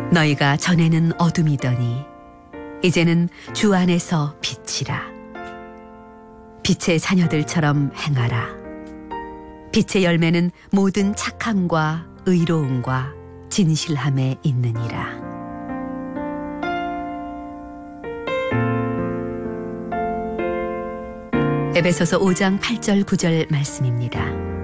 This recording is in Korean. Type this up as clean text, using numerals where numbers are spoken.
너희가 전에는 어둠이더니 이제는 주 안에서 빛이라. 빛의 자녀들처럼 행하라. 빛의 열매는 모든 착함과 의로움과 진실함에 있느니라. 에베소서 5장 8절 9절 말씀입니다.